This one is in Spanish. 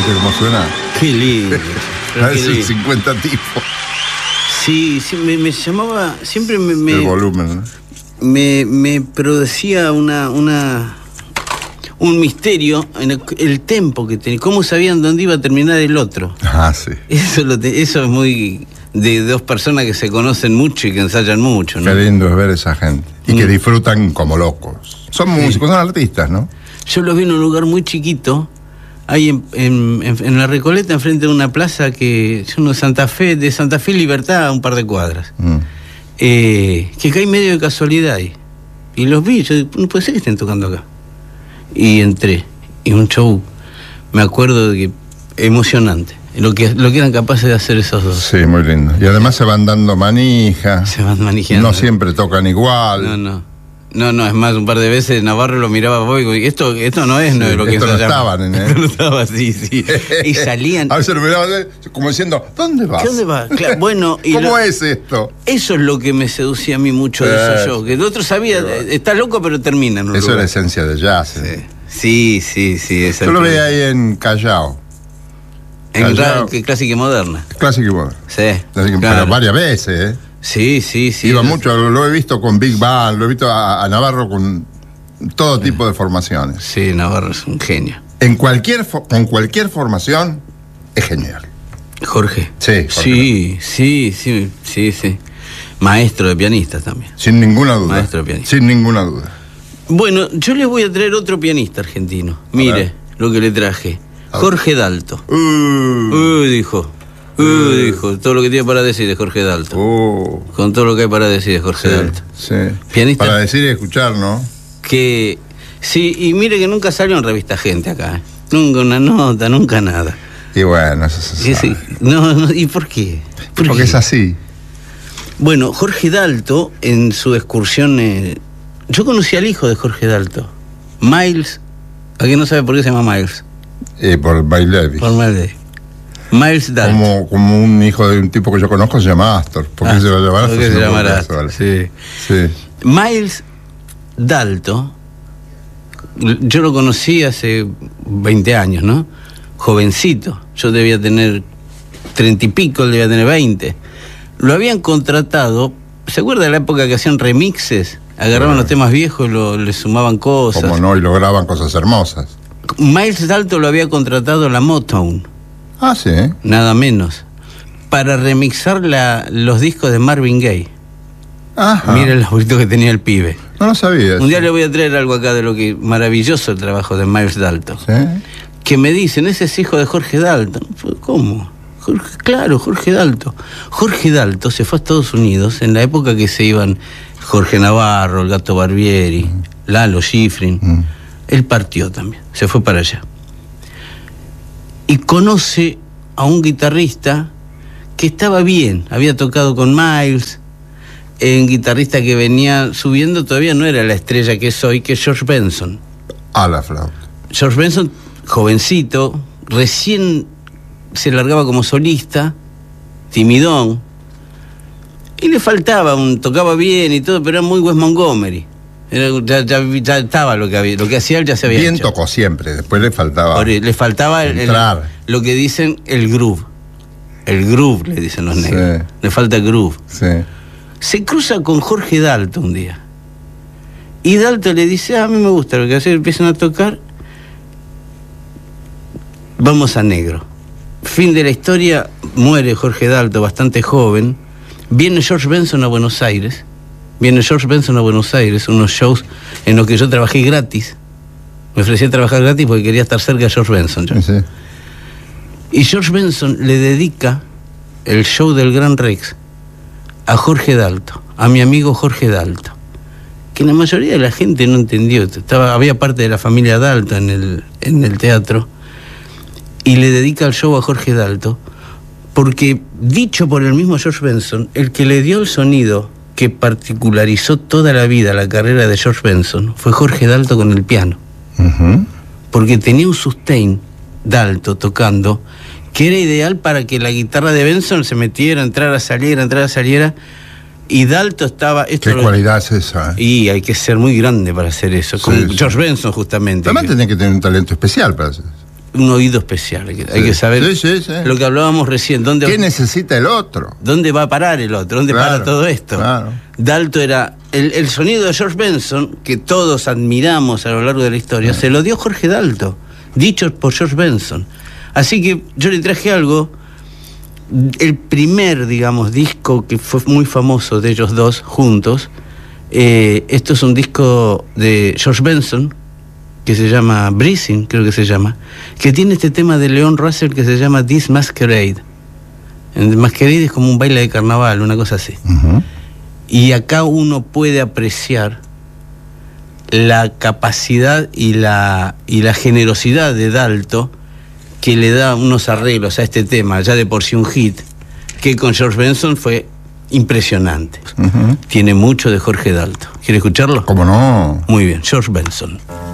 ¿Viste cómo suena? Qué lindo. Parece 50 tipos. Sí, me llamaba, siempre El volumen, ¿no? me producía un misterio en el tempo que tenía. ¿Cómo sabían dónde iba a terminar el otro? Ah, sí. Eso es muy de dos personas que se conocen mucho y que ensayan mucho, ¿no? Qué lindo es ver esa gente. Y que disfrutan como locos. Son músicos, son artistas, ¿no? Yo los vi en un lugar muy chiquito, ahí en La Recoleta, enfrente de una plaza que es uno de Santa Fe Libertad, a un par de cuadras. Que caí medio de casualidad ahí. Y los vi, yo no puede ser que estén tocando acá. Y entré, y un show, me acuerdo de que emocionante, lo que eran capaces de hacer esos dos. Sí, muy lindo. Y además se van dando manija. Se van manejando. No siempre tocan igual. No, es más, un par de veces Navarro lo miraba a y esto no es, sí, no es lo que esto no estaban en él. No estaba así, sí. Y salían. A veces lo miraban como diciendo, ¿dónde vas? ¿Dónde vas? Claro, bueno, y ¿cómo es esto? Eso es lo que me seducía a mí mucho de esos shows. Que el otro sabía, está loco, pero termina en un eso lugar. es la esencia del jazz. Sí. Yo lo veía ahí en Callao. En Clásica y Moderna. Clásica y Moderna. Sí. Claro. Pero varias veces, ¿eh? Sí. Iba mucho, lo he visto con Big Band, lo he visto a Navarro con todo tipo de formaciones. Sí, Navarro es un genio. Con cualquier formación es genial. Jorge. Sí, Jorge. Sí. Maestro de pianistas también. Sin ninguna duda. Maestro de pianista. Sin ninguna duda. Bueno, yo les voy a traer otro pianista argentino. Mire lo que le traje. Jorge Dalto. Dijo, todo lo que tiene para decir de Jorge Dalto. Con todo lo que hay para decir de Jorge Dalto. Sí. Pianista. Para decir y escuchar, ¿no? Que sí, y mire que nunca salió en Revista Gente acá. Nunca una nota, nunca nada. Y bueno, eso se sabe. No, ¿y por qué? Porque es así. Bueno, Jorge Dalto, en su excursión... yo conocí al hijo de Jorge Dalto, Miles. ¿A quién no sabe por qué se llama Miles? Por Miles Davis. Por Miles Davis. Miles Dalto. Como un hijo de un tipo que yo conozco se llama Astor. ¿Por qué se va a llamar Astor? ¿Por qué se llama Astor? Sí. Miles Dalto, yo lo conocí hace 20 años, ¿no? Jovencito. Yo debía tener 30 y pico, él debía tener 20. Lo habían contratado, ¿se acuerda de la época que hacían remixes? Agarraban los temas viejos y le sumaban cosas. Como no, y lograban cosas hermosas. Miles Dalto lo había contratado la Motown. Ah, sí. Nada menos. Para remixar los discos de Marvin Gaye. Ajá. Mira el laburito que tenía el pibe. No lo sabía. Un día le voy a traer algo acá de lo que maravilloso el trabajo de Miles Dalto. ¿Sí? Que me dicen, ese es hijo de Jorge Dalto. ¿Cómo? Claro, Jorge Dalto. Jorge Dalto se fue a Estados Unidos en la época que se iban Jorge Navarro, el Gato Barbieri, Lalo Schifrin. Él partió también, se fue para allá. Y conoce a un guitarrista que estaba bien, había tocado con Miles, un guitarrista que venía subiendo, todavía no era la estrella que es hoy, que es George Benson. A la flauta. George Benson, jovencito, recién se largaba como solista, timidón, y le faltaba, tocaba bien y todo, pero era muy Wes Montgomery. Ya estaba lo que hacía él, ya se había bien hecho. Tocó siempre, después le faltaba entrar. Lo que dicen el groove. El groove, le dicen los negros. Le falta el groove. Sí. Se cruza con Jorge Dalto un día. Y Dalto le dice, a mí me gusta lo que hacen, empiezan a tocar. Vamos a negro. Fin de la historia, muere Jorge Dalto bastante joven. Viene George Benson a Buenos Aires. Unos shows en los que yo trabajé gratis. Me ofrecí a trabajar gratis porque quería estar cerca de George Benson. Sí. Y George Benson le dedica el show del Gran Rex a Jorge Dalto, a mi amigo Jorge Dalto, que la mayoría de la gente no entendió. Había parte de la familia Dalto en el teatro, y le dedica el show a Jorge Dalto, porque, dicho por el mismo George Benson, el que le dio el sonido que particularizó toda la vida la carrera de George Benson fue Jorge Dalto con el piano. Porque tenía un sustain Dalto tocando que era ideal para que la guitarra de Benson se metiera, entrara, saliera, y Dalto estaba... ¿Qué cualidad es esa? Y hay que ser muy grande para hacer eso, con George Benson justamente. Además tenía que tener un talento especial para hacer eso. un oído especial. Hay que saber lo que hablábamos recién. ¿Qué necesita el otro? ¿Dónde va a parar el otro? ¿Dónde para todo esto? Claro. Dalto era... El sonido de George Benson, que todos admiramos a lo largo de la historia, se lo dio Jorge Dalto, dicho por George Benson. Así que yo le traje algo... El primer, digamos, disco que fue muy famoso de ellos dos juntos, esto es un disco de George Benson, que se llama Breezing, creo que se llama, que tiene este tema de Leon Russell que se llama This Masquerade. El Masquerade es como un baile de carnaval, una cosa así. Y acá uno puede apreciar la capacidad y la generosidad de Dalto, que le da unos arreglos a este tema, ya de por sí un hit, que con George Benson fue impresionante. Tiene mucho de Jorge Dalto. ¿Quiere escucharlo? ¿Cómo no? Muy bien, George Benson.